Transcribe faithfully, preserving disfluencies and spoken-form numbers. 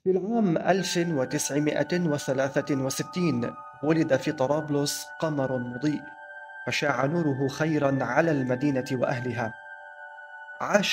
في العام ألف وتسعمائة وثلاثة وستين ولد في طرابلس قمر مضيء، فشاع نوره خيرا على المدينة وأهلها. عاش